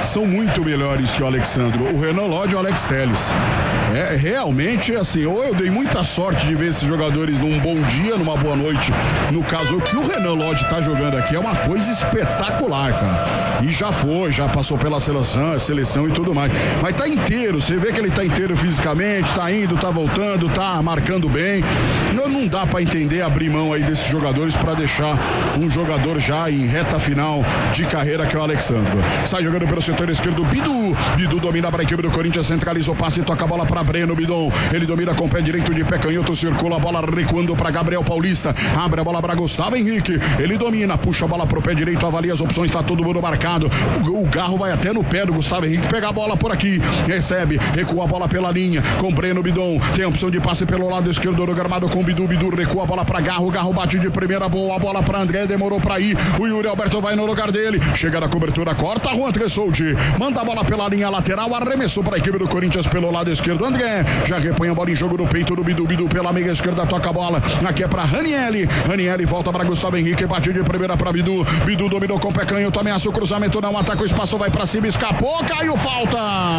são muito melhores que o Alexandro, o Renan Lodge e o Alex Telles. É realmente assim, ou eu dei muita sorte de ver esses jogadores num bom dia, numa boa noite. No caso, o que o Renan Lodge tá jogando aqui é uma coisa espetacular, cara. E já passou pela seleção e tudo mais. Mas tá inteiro, você vê que ele tá inteiro fisicamente, tá indo, tá voltando, tá marcando bem. Não dá pra entender abrir mão aí desses jogadores pra deixar um jogador já em reta final de carreira, que é o Alexandro. Sai jogando pelo setor esquerdo, Bidu domina para a equipe do Corinthians, centraliza o passe e toca a bola para Breno Bidon. Ele domina com o pé direito, de pé canhoto, circula a bola recuando para Gabriel Paulista. Abre a bola para Gustavo Henrique. Ele domina, puxa a bola pro pé direito, avalia as opções, tá todo mundo marcado. O Garro vai até no pé do Gustavo Henrique, pega a bola por aqui, recebe, recua a bola pela linha com Breno Bidon. Tem a opção de passe pelo lado esquerdo do gramado com Bidu recua a bola para Garro bate de primeira, boa bola para André, demorou para ir. O Yuri Alberto vai no lugar dele, chega na cobertura, corta Juan Tressoldi, manda a bola pela linha lateral, arremessou para a equipe do Corinthians pelo lado esquerdo. André já repõe a bola em jogo no peito do Bidu pela meia esquerda, toca a bola, aqui é para Ranieri volta para Gustavo Henrique, bate de primeira para Bidu dominou com o pé canhoto, ameaça o cruzamento, não ataca o espaço, vai para cima, escapou, caiu, falta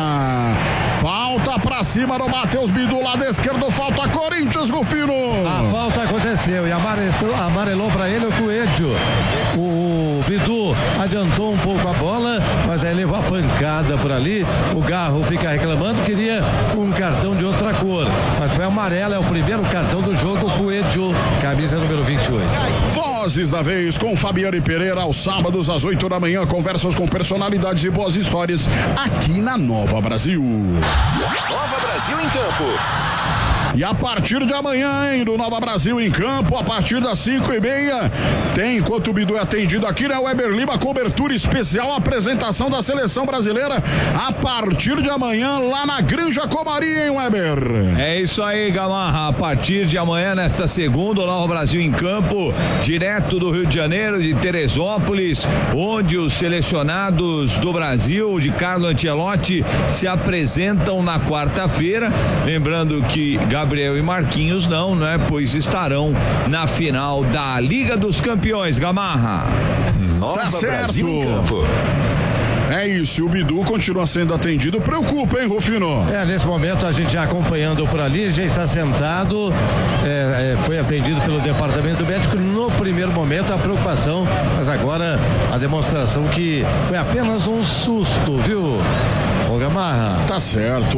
para cima do Matheus Bidu, lado esquerdo, falta Corinthians, Rufino. A falta aconteceu e amarelou para ele o Coelho. O Bidu adiantou um pouco a bola, mas aí levou a pancada por ali. O Garro fica reclamando, queria um cartão de outra cor, mas foi amarelo, é o primeiro cartão do jogo. Coelho, camisa número 28. Vozes da vez com Fabiane Pereira, aos sábados às 8 da manhã, conversas com personalidades e boas histórias aqui na Nova Brasil. Nova Brasil em Campo. E a partir de amanhã, hein, do Nova Brasil em Campo, a partir das 5:30, tem, enquanto o Bidu é atendido aqui, né, Weber Lima, cobertura especial, apresentação da seleção brasileira, a partir de amanhã, lá na Granja Comari, hein, Weber? É isso aí, Gamarra, a partir de amanhã, nesta segunda, o Nova Brasil em Campo, direto do Rio de Janeiro, de Teresópolis, onde os selecionados do Brasil, de Carlo Ancelotti, se apresentam na quarta-feira, lembrando que Gabriel e Marquinhos não, né? Pois estarão na final da Liga dos Campeões, Gamarra. Nova Brasil em Campo. É isso, o Bidu continua sendo atendido, preocupa, hein, Rufino? Nesse momento a gente já acompanhando por ali, já está sentado, foi atendido pelo departamento médico. No primeiro momento a preocupação, mas agora a demonstração que foi apenas um susto, viu, ô Gamarra? Tá certo,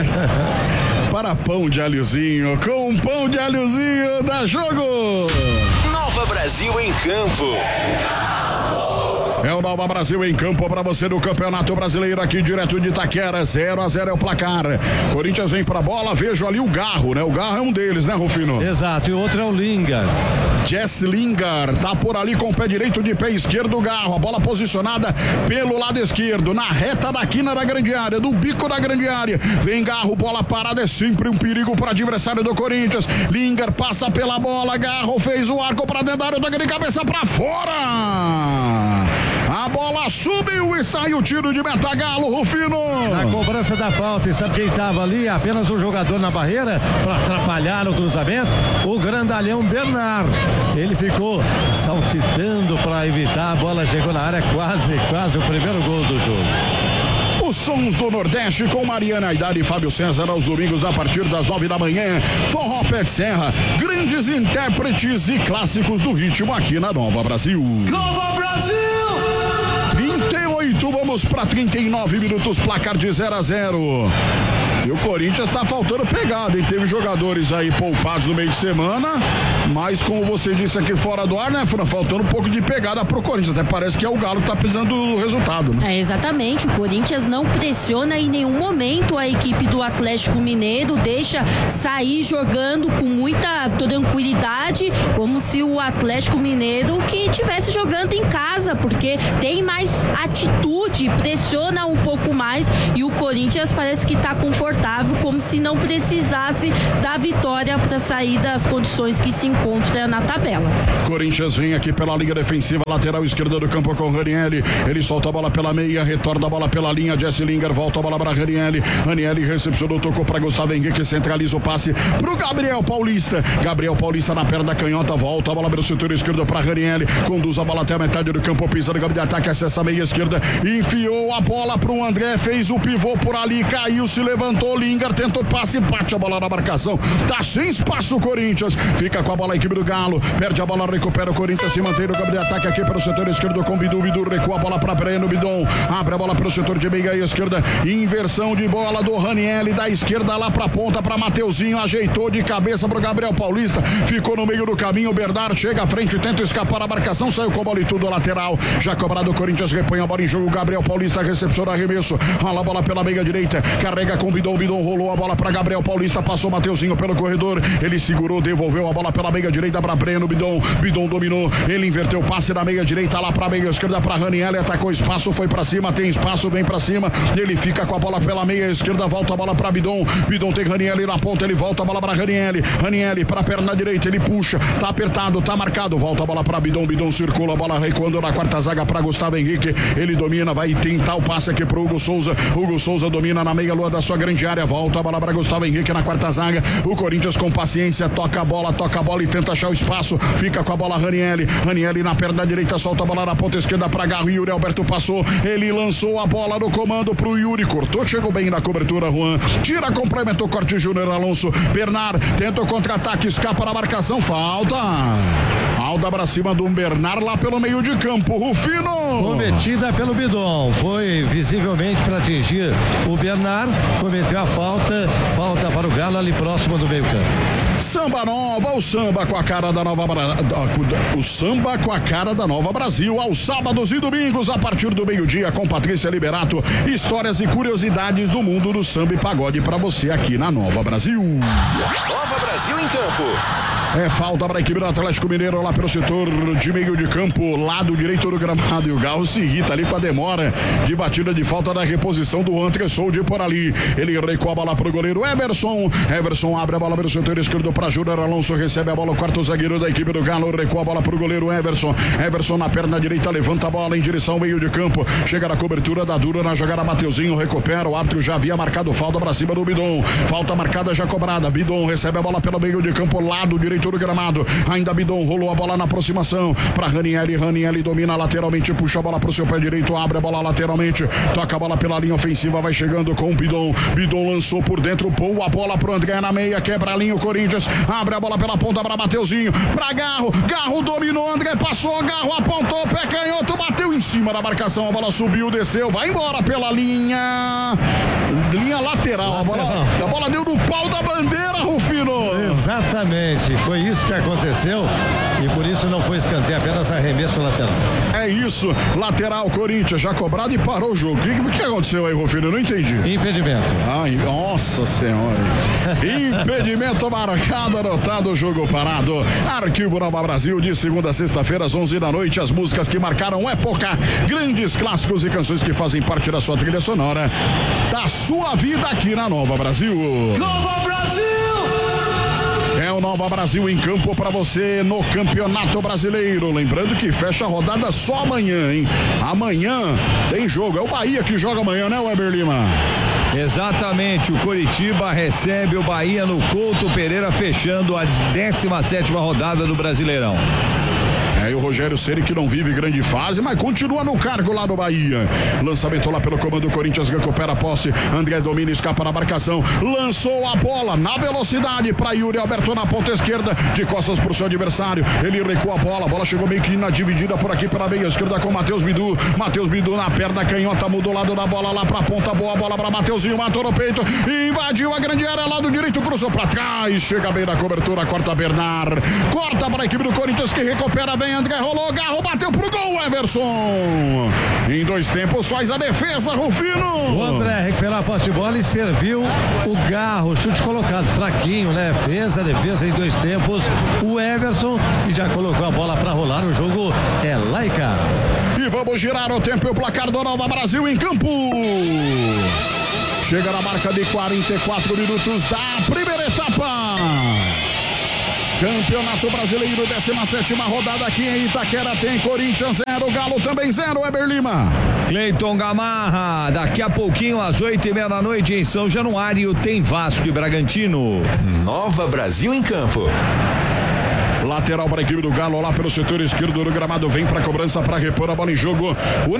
para pão de alhozinho, com um pão de alhozinho, dá jogo! Nova Brasil em Campo. É o Nova Brasil em Campo para você do Campeonato Brasileiro, aqui direto de Itaquera. 0-0 é o placar. Corinthians vem pra bola, vejo ali o Garro, né? O Garro é um deles, né, Rufino? Exato, e o outro é o Lingard. Jess Lingard tá por ali com o pé direito, de pé esquerdo, o Garro. A bola posicionada pelo lado esquerdo, na reta da quina da grande área, do bico da grande área. Vem Garro, bola parada, é sempre um perigo para adversário do Corinthians. Lingard passa pela bola, Garro fez o arco para dentro da área, toca de cabeça para fora. A bola subiu e sai o tiro de Metagalo, Rufino. Na cobrança da falta, e sabe quem estava ali? Apenas um jogador na barreira para atrapalhar o cruzamento, o grandalhão Bernard. Ele ficou saltitando para evitar, a bola chegou na área, quase o primeiro gol do jogo. Os sons do Nordeste com Mariana Aidar e Fábio César aos domingos a partir das 9 da manhã. Forró Pé de Serra, grandes intérpretes e clássicos do ritmo aqui na Nova Brasil. Nova Brasil! 38, vamos para 39 minutos, placar de 0-0. E o Corinthians tá faltando pegada, hein? Teve jogadores aí poupados no meio de semana, mas como você disse aqui fora do ar, né, Fran? Faltando um pouco de pegada pro Corinthians. Até parece que é o Galo que tá precisando do resultado, né? Exatamente. O Corinthians não pressiona em nenhum momento a equipe do Atlético Mineiro, deixa sair jogando com muita tranquilidade, como se o Atlético Mineiro que estivesse jogando em casa, porque tem mais atitude, pressiona um pouco mais, e o Corinthians parece que tá confortável confortável, como se não precisasse da vitória para sair das condições que se encontra na tabela. Corinthians vem aqui pela linha defensiva, lateral esquerda do campo com Ranieri. Ele solta a bola pela meia, retorna a bola pela linha. Jesse Lingard volta a bola para Ranieri. Ranieri recepcionou, tocou para Gustavo Henrique, centraliza o passe pro Gabriel Paulista. Gabriel Paulista na perna da canhota, volta a bola pelo setor esquerdo para Ranieri. Conduz a bola até a metade do campo, pisa no campo de ataque, acessa a meia esquerda, enfiou a bola pro André, fez o pivô por ali, caiu, se levantou, Lingard tentou passe, bate a bola na marcação, tá sem espaço o Corinthians, fica com a bola a equipe do Galo, perde a bola, recupera o Corinthians, se mantém no campo de ataque aqui pelo setor esquerdo com Bidu, recua a bola para Breno, Bidon, abre a bola pelo setor de meia esquerda, inversão de bola do Ranieri, da esquerda lá pra ponta pra Mateuzinho, ajeitou de cabeça pro Gabriel Paulista, ficou no meio do caminho, o Bernard chega à frente, tenta escapar a marcação, saiu com a bola e tudo lateral, já cobrado o Corinthians, repõe a bola em jogo, Gabriel Paulista recepciona arremesso, rola a bola pela meia direita, carrega com Bidon, rolou a bola para Gabriel Paulista, passou Mateuzinho pelo corredor, ele segurou, devolveu a bola pela meia direita para Breno, Bidon dominou, ele inverteu o passe da meia direita lá para a meia esquerda para Ranieri, atacou espaço, foi para cima, tem espaço, vem para cima, ele fica com a bola pela meia esquerda, volta a bola para Bidon tem Ranieri na ponta, ele volta a bola para Ranieri para a perna direita, ele puxa, tá apertado, tá marcado, volta a bola para Bidon circula a bola recuando na quarta zaga para Gustavo Henrique, ele domina, vai tentar o passe aqui pro Hugo Souza domina na meia lua da sua grande área, volta a bola para Gustavo Henrique na quarta zaga, o Corinthians com paciência, toca a bola e tenta achar o espaço, fica com a bola Ranieri na perna direita, solta a bola na ponta esquerda para Garro, Yuri Alberto passou, ele lançou a bola no comando pro Yuri, cortou, chegou bem na cobertura, Juan, tira, complementou, corte Júnior Alonso, Bernard, tenta o contra-ataque, escapa na marcação, falta pra cima do Bernard lá pelo meio de campo, Rufino. Cometida pelo Bidon, foi visivelmente para atingir o Bernard, cometeu a falta para o Galo ali próximo do meio campo. Samba nova, o samba com a cara da Nova Brasil, aos sábados e domingos a partir do meio-dia com Patrícia Liberato, histórias e curiosidades do mundo do samba e pagode para você aqui na Nova Brasil. Nova Brasil em campo. É falta para a equipe do Atlético Mineiro lá pelo setor de meio de campo, lado direito do gramado, e o Galo se irrita ali com a demora de batida de falta da reposição do Antressoldi por ali. Ele recua a bola para o goleiro Everson abre a bola pelo setor esquerdo para Júnior Alonso, recebe a bola o quarto zagueiro da equipe do Galo, recua a bola para o goleiro Everson na perna direita, levanta a bola em direção ao meio de campo, chega na cobertura da dura na jogada, Mateuzinho recupera, o árbitro já havia marcado falta para cima do Bidon, falta marcada já cobrada, Bidon recebe a bola pelo meio de campo, lado direito do gramado, ainda Bidon rolou a bola na aproximação para Ranieri domina lateralmente, puxa a bola pro seu pé direito, abre a bola lateralmente, toca a bola pela linha ofensiva, vai chegando com o Bidon lançou por dentro, pôs a bola pro André na meia, quebra a linha o Corinthians, abre a bola pela ponta para Mateuzinho, para Garro dominou, André passou, Garro apontou, pé canhoto, bateu em cima da marcação, a bola subiu, desceu, vai embora pela linha lateral, a bola deu no pau da bandeira, Rufino. Exatamente, foi isso que aconteceu e por isso não foi escanteio, apenas arremesso lateral. É isso, lateral Corinthians já cobrado e parou o jogo. O que aconteceu aí, Rufino? Eu não entendi. Impedimento. Nossa senhora. Impedimento marcado, anotado, jogo parado. Arquivo Nova Brasil, de segunda a sexta-feira às 11 da noite, as músicas que marcaram época, grandes clássicos e canções que fazem parte da sua trilha sonora, da sua vida aqui na Nova Brasil. Nova Brasil! É o Nova Brasil em campo para você no Campeonato Brasileiro. Lembrando que fecha a rodada só amanhã, hein? Amanhã tem jogo. É o Bahia que joga amanhã, né, Weber Lima? Exatamente, o Coritiba recebe o Bahia no Couto Pereira, fechando a 17ª rodada do Brasileirão. E o Rogério Ceni, que não vive grande fase, mas continua no cargo lá do Bahia. Lançamento lá pelo comando do Corinthians, recupera a posse. André domina, escapa na marcação. Lançou a bola na velocidade para Yuri Alberto na ponta esquerda, de costas para o seu adversário. Ele recua a bola chegou meio que na dividida por aqui pela meia esquerda com Matheus Bidu. Matheus Bidu na perna canhota, mudou o lado da bola lá para a ponta. Boa bola para Mateuzinho, matou no peito, invadiu a grande área, lado direito, cruzou para trás. Chega bem na cobertura, corta Bernard. Corta para a equipe do Corinthians que recupera bem. André rolou, Garro bateu pro gol, Everson. Em 2 tempos faz a defesa, Rufino. O André recuperou a posse de bola e serviu o Garro, chute colocado, fraquinho, né? Fez a defesa em 2 tempos. O Everson e já colocou a bola para rolar, o jogo é laica. E vamos girar o tempo e o placar do Nova Brasil em campo. Chega na marca de 44 minutos da primeira etapa. Campeonato Brasileiro, 17ª rodada aqui em Itaquera. Tem Corinthians 0, Galo também 0, Weber Lima. Cleiton Gamarra, daqui a pouquinho às 8h30 da noite em São Januário tem Vasco e Bragantino. Nova Brasil em campo. Lateral para a equipe do Galo, lá pelo setor esquerdo do gramado, vem para a cobrança para repor a bola em jogo. O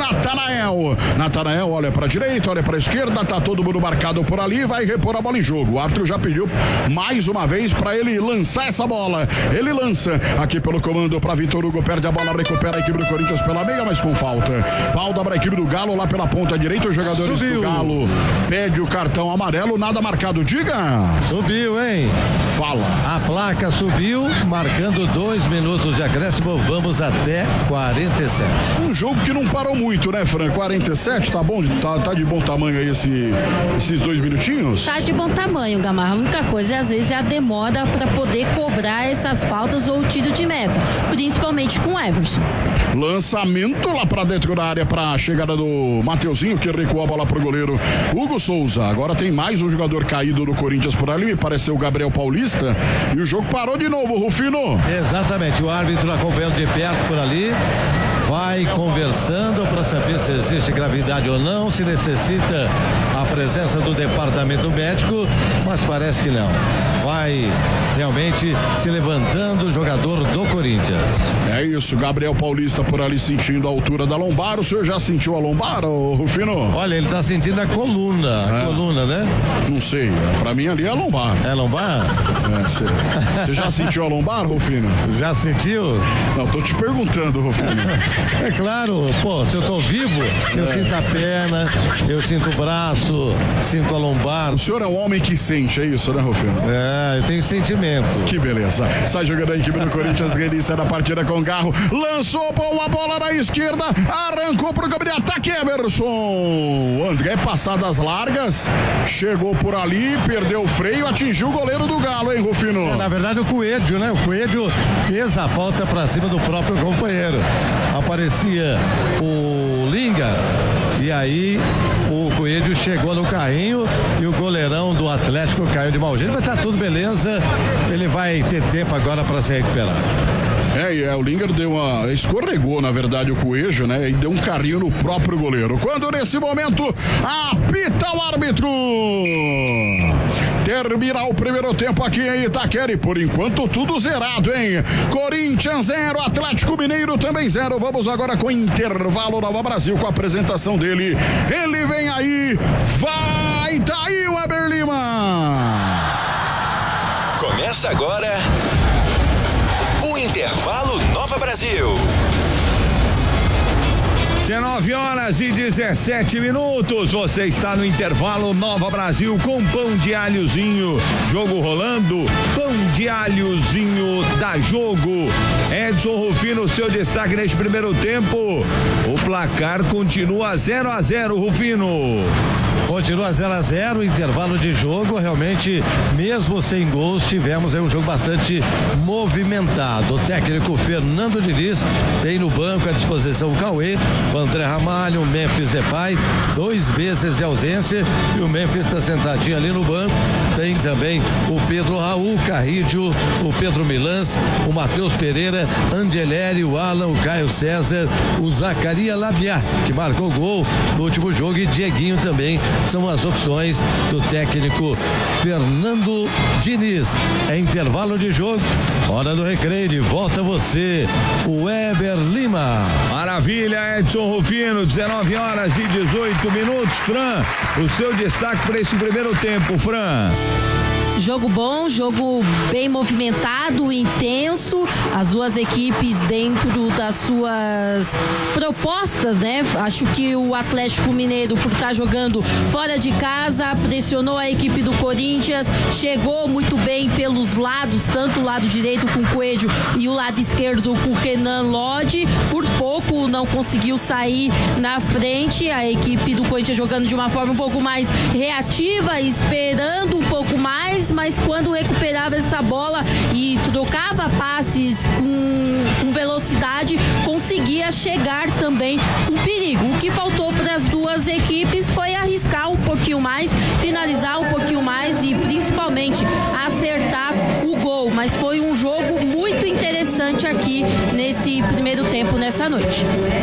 Natanael olha para a direita, olha para a esquerda, tá todo mundo marcado por ali, vai repor a bola em jogo. O árbitro já pediu mais uma vez para ele lançar essa bola. Ele lança aqui pelo comando para Vitor Hugo, perde a bola, recupera a equipe do Corinthians pela meia, mas com falta. Falta para a equipe do Galo lá pela ponta direita. Os jogadores do Galo pede o cartão amarelo, nada marcado. Diga. Subiu, hein? Fala. A placa subiu, marcando 2 minutos de acréscimo, vamos até 47. Um jogo que não parou muito, né, Fran? 47, tá bom? Tá de bom tamanho aí esses 2 minutinhos? Tá de bom tamanho, Gamarra. A única coisa, às vezes, é a demora para poder cobrar essas faltas ou o tiro de meta, principalmente com o Everson. Lançamento lá pra dentro da área pra chegada do Mateuzinho, que recuou a bola pro goleiro Hugo Souza. Agora tem mais um jogador caído do Corinthians por ali, me pareceu o Gabriel Paulista, e o jogo parou de novo, Rufino. Exatamente, o árbitro acompanhando de perto por ali, vai conversando para saber se existe gravidade ou não, se necessita a presença do departamento médico, mas parece que não. Vai realmente se levantando o jogador do Corinthians. É isso, Gabriel Paulista por ali sentindo a altura da lombar. O senhor já sentiu a lombar, Rufino? Olha, ele tá sentindo a coluna, né? Não sei, pra mim ali é a lombar. É lombar? Você já sentiu a lombar, Rufino? Já sentiu? Não, tô te perguntando, Rufino. É claro, pô, se eu tô vivo, eu sinto a perna, eu sinto o braço, sinto a lombar. O senhor é um homem que sente, é isso, né, Rufino? É, eu tenho sentimento. Que beleza. Sai jogando a equipe do Corinthians, reinício da partida com Garro. Lançou boa bola na esquerda, arrancou pro campo de ataque, Everson. O André, passadas largas, chegou por ali, perdeu o freio, atingiu o goleiro do Galo, hein, Rufino? Na verdade, o Coelho, né? O Coelho fez a falta pra cima do próprio companheiro. Aparecia o Linga e aí o Coelho chegou no carrinho e o goleirão do Atlético caiu de mau jeito, mas tá tudo beleza, ele vai ter tempo agora para se recuperar. O Linger escorregou, na verdade, o Coelho, né? E deu um carrinho no próprio goleiro. Quando nesse momento apita o árbitro. Termina o primeiro tempo aqui em Itaquera e por enquanto tudo zerado, hein? Corinthians 0, Atlético Mineiro também 0. Vamos agora com intervalo Nova Brasil com a apresentação dele. Ele vem aí, vai daí o Weber Lima. Começa agora o Intervalo Nova Brasil. 19h17. Você está no intervalo Nova Brasil com pão de alhozinho. Jogo rolando, pão de alhozinho da Jogo. Edson Rufino, seu destaque neste primeiro tempo. O placar continua 0-0, Rufino. Continua 0-0, intervalo de jogo, realmente, mesmo sem gols, tivemos aí um jogo bastante movimentado. O técnico Fernando Diniz tem no banco à disposição o Cauê, o André Ramalho, o Memphis Depay, 2 meses de ausência, e o Memphis está sentadinho ali no banco. Tem também o Pedro Raul, Carrídio, o Pedro Milans, o Matheus Pereira, Angeleri, o Alan, o Caio César, o Zacaria Labiá, que marcou gol no último jogo, e Dieguinho também. São as opções do técnico Fernando Diniz. É intervalo de jogo, hora do recreio, de volta você, o Weber Lima. Maravilha, Edson Rufino, 19h18. Fran, o seu destaque para esse primeiro tempo, Fran. Jogo bom, jogo bem movimentado, intenso, as duas equipes dentro das suas propostas, né? Acho que o Atlético Mineiro, por estar jogando fora de casa, pressionou a equipe do Corinthians, chegou muito bem pelos lados, tanto o lado direito com o Coelho e o lado esquerdo com o Renan Lodge. Por pouco não conseguiu sair na frente, a equipe do Corinthians jogando de uma forma um pouco mais reativa, esperando um pouco mais, mas quando recuperava essa bola e trocava passes com velocidade, conseguia chegar também com perigo. O que faltou para as duas equipes foi arriscar um pouquinho mais, interessante aqui nesse primeiro tempo, nessa noite.